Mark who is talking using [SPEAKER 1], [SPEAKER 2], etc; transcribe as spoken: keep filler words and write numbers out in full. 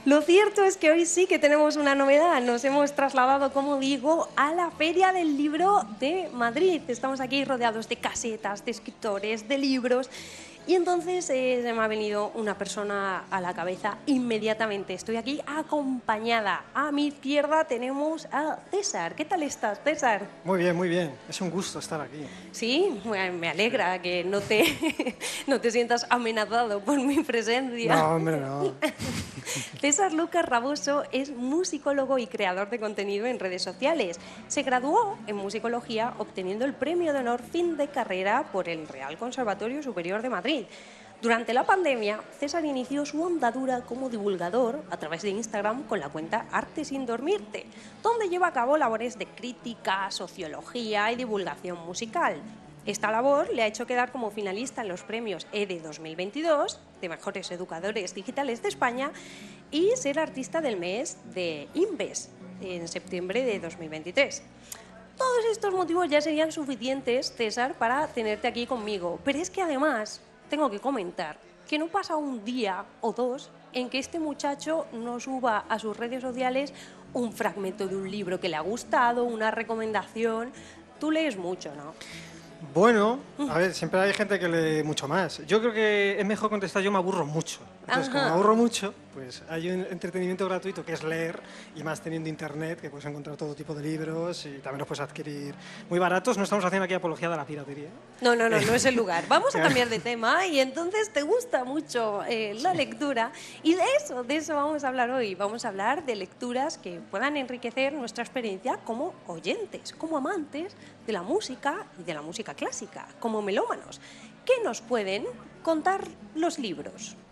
[SPEAKER 1] Lo cierto es que hoy sí que tenemos una novedad. Nos hemos trasladado, como digo, a la Feria del Libro de Madrid. Estamos aquí rodeados de casetas, de escritores, de libros. Y entonces eh, se me ha venido una persona a la cabeza inmediatamente. Estoy aquí acompañada. A mi izquierda tenemos a César. ¿Qué tal estás, César?
[SPEAKER 2] Muy bien, muy bien. Es un gusto estar aquí.
[SPEAKER 1] Sí, me alegra que no te, no te sientas amenazado por mi presencia.
[SPEAKER 2] No, hombre, no.
[SPEAKER 1] César Lucas Raboso es musicólogo y creador de contenido en redes sociales. Se graduó en musicología obteniendo el premio de honor fin de carrera por el Real Conservatorio Superior de Madrid. Durante la pandemia, César inició su andadura como divulgador a través de Instagram con la cuenta Arte sin dormirte, donde lleva a cabo labores de crítica, sociología y divulgación musical. Esta labor le ha hecho quedar como finalista en los premios E D E dos mil veintidós de Mejores Educadores Digitales de España y ser artista del mes de Inves en septiembre de dos mil veintitrés. Todos estos motivos ya serían suficientes, César, para tenerte aquí conmigo. Pero es que además tengo que comentar que no pasa un día o dos en que este muchacho no suba a sus redes sociales un fragmento de un libro que le ha gustado, una recomendación. Tú lees mucho, ¿no?
[SPEAKER 2] Bueno, a ver, siempre hay gente que lee mucho más. Yo creo que es mejor contestar, yo me aburro mucho. Entonces, como me aburro mucho, pues hay un entretenimiento gratuito que es leer, y más teniendo internet, que puedes encontrar todo tipo de libros y también los puedes adquirir muy baratos. No estamos haciendo aquí apología de la piratería.
[SPEAKER 1] No, no, no, no es el lugar. Vamos a cambiar de tema y entonces te gusta mucho eh, la lectura y de eso, de eso vamos a hablar hoy. Vamos a hablar de lecturas que puedan enriquecer nuestra experiencia como oyentes, como amantes de la música y de la música clásica, como melómanos. ¿Qué nos pueden contar los libros?